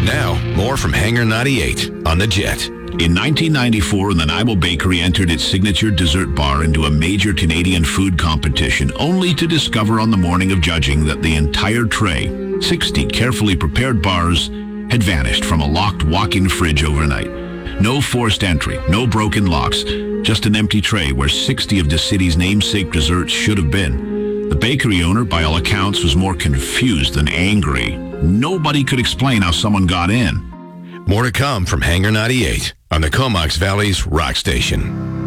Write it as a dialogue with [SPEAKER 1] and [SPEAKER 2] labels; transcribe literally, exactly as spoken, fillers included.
[SPEAKER 1] Now, more from Hangar ninety-eight on The Jet.
[SPEAKER 2] In nineteen ninety-four, the Nanaimo Bakery entered its signature dessert bar into a major Canadian food competition, only to discover on the morning of judging that the entire tray, sixty carefully prepared bars, had vanished from a locked walk-in fridge overnight. No forced entry, no broken locks, just an empty tray where sixty of the city's namesake desserts should have been. The bakery owner, by all accounts, was more confused than angry. Nobody could explain how someone got in.
[SPEAKER 1] More to come from Hangar ninety-eight on the Comox Valley's Rock Station.